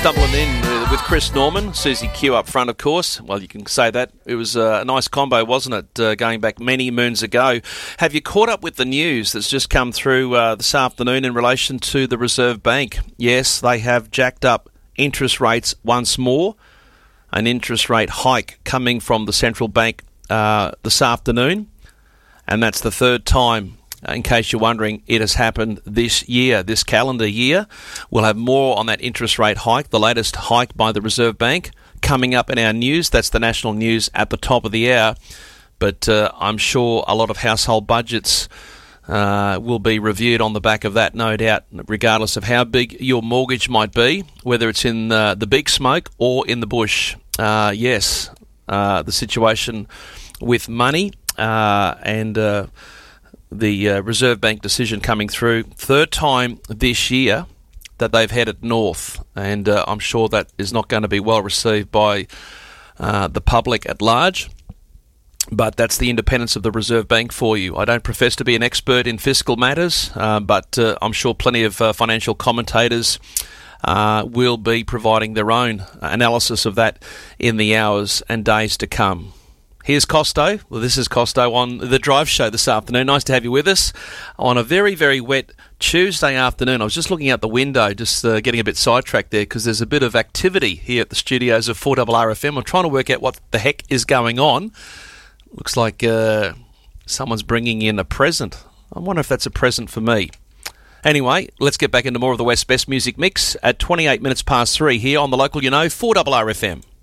Stumbling in with Chris Norman, Susie Q up front, of course. Well, you can say that. It was a nice combo, wasn't it, going back many moons ago. Have you caught up with the news that's just come through this afternoon in relation to the Reserve Bank? Yes, they have jacked up interest rates once more. An interest rate hike coming from the central bank this afternoon. And that's the third time. In case you're wondering, it has happened this year, this calendar year. We'll have more on that interest rate hike, the latest hike by the Reserve Bank, coming up in our news. That's the national news at the top of the hour. But I'm sure a lot of household budgets will be reviewed on the back of that, no doubt, regardless of how big your mortgage might be, whether it's in the big smoke or in the bush. Yes, the situation with money and the Reserve Bank decision coming through. Third time this year that they've headed north, and I'm sure that is not going to be well received by the public at large. But that's the independence of the Reserve Bank for you. I don't profess to be an expert in fiscal matters, but I'm sure plenty of financial commentators will be providing their own analysis of that in the hours and days to come. Here's Costo. Well, this is Costo on The Drive Show this afternoon. Nice to have you with us on a very, very wet Tuesday afternoon. I was just looking out the window, just getting a bit sidetracked there because there's a bit of activity here at the studios of 4RRFM. I'm trying to work out what the heck is going on. Looks like someone's bringing in a present. I wonder if that's a present for me. Anyway, let's get back into more of the West's Best Music Mix at 28 minutes past 3 here on the local, 4RRFM.